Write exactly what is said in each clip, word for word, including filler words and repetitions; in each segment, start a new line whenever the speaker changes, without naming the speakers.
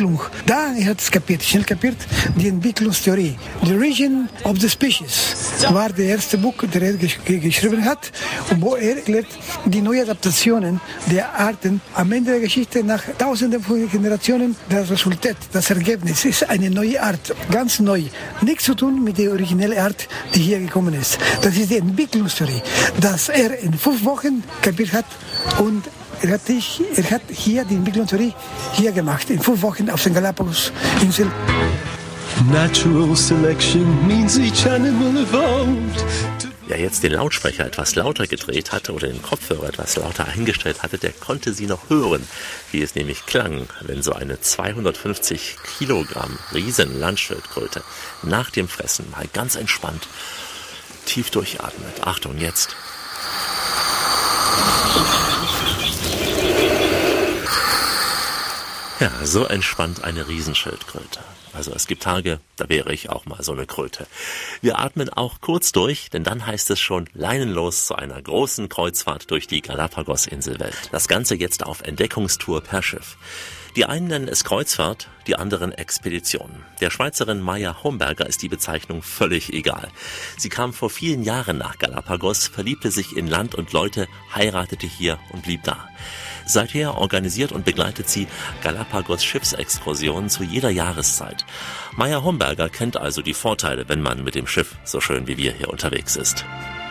Entwicklung. Da er hat es kapiert, schnell kapiert, die Entwicklungstheorie. The Origin of the Species war das erste Buch, das er gesch- geschrieben hat, und wo er erklärt die neuen Adaptationen der Arten. Am Ende der Geschichte, nach tausenden von Generationen, das Resultat, das Ergebnis ist eine neue Art, ganz neu. Nichts zu tun mit der originellen Art, die hier gekommen ist. Das ist die Entwicklungstheorie, dass er in fünf Wochen kapiert hat und er hat, dich, er hat hier die Entwicklungstheorie hier gemacht, in fünf Wochen auf den Galapagos-Inseln.
Natural selection means each animal evolved.
Wer jetzt den Lautsprecher etwas lauter gedreht hatte oder den Kopfhörer etwas lauter eingestellt hatte, der konnte sie noch hören, wie es nämlich klang, wenn so eine zweihundertfünfzig Kilogramm Riesen-Landschildkröte nach dem Fressen mal ganz entspannt tief durchatmet. Achtung, jetzt. Ja, so entspannt eine Riesenschildkröte. Also es gibt Tage, da wäre ich auch mal so eine Kröte. Wir atmen auch kurz durch, denn dann heißt es schon leinenlos zu einer großen Kreuzfahrt durch die Galapagos-Inselwelt. Das Ganze jetzt auf Entdeckungstour per Schiff. Die einen nennen es Kreuzfahrt, die anderen Expedition. Der Schweizerin Maya Homberger ist die Bezeichnung völlig egal. Sie kam vor vielen Jahren nach Galapagos, verliebte sich in Land und Leute, heiratete hier und blieb da. Seither organisiert und begleitet sie Galapagos-Schiffsexkursionen zu jeder Jahreszeit. Maya Homberger kennt also die Vorteile, wenn man mit dem Schiff so schön wie wir hier unterwegs ist.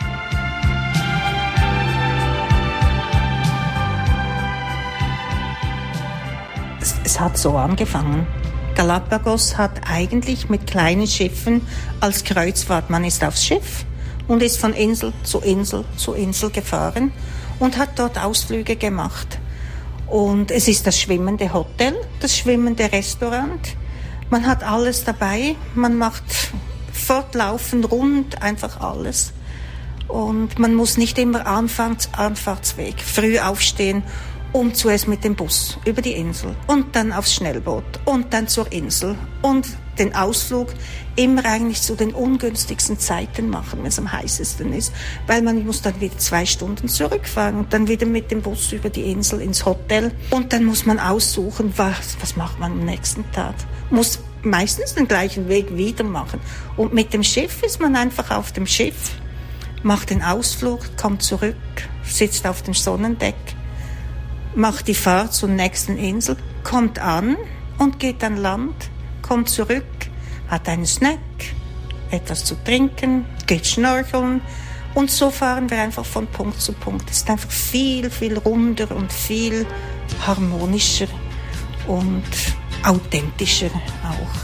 Es, es hat so angefangen. Galapagos hat eigentlich mit kleinen Schiffen als Kreuzfahrt, man ist aufs Schiff und ist von Insel zu Insel zu Insel gefahren und hat dort Ausflüge gemacht. Und es ist das schwimmende Hotel, das schwimmende Restaurant. Man hat alles dabei, man macht fortlaufend rund einfach alles. Und man muss nicht immer Anfangs- Anfahrtsweg, früh aufstehen, um zuerst mit dem Bus über die Insel und dann aufs Schnellboot und dann zur Insel und den Ausflug immer eigentlich zu den ungünstigsten Zeiten machen, wenn es am heißesten ist, weil man muss dann wieder zwei Stunden zurückfahren und dann wieder mit dem Bus über die Insel ins Hotel und dann muss man aussuchen, was, was macht man am nächsten Tag. Muss meistens den gleichen Weg wieder machen und mit dem Schiff ist man einfach auf dem Schiff, macht den Ausflug, kommt zurück, sitzt auf dem Sonnendeck, macht die Fahrt zur nächsten Insel, kommt an und geht an Land, kommt zurück, hat einen Snack, etwas zu trinken, geht schnorcheln und so fahren wir einfach von Punkt zu Punkt. Es ist einfach viel, viel runder und viel harmonischer und authentischer auch.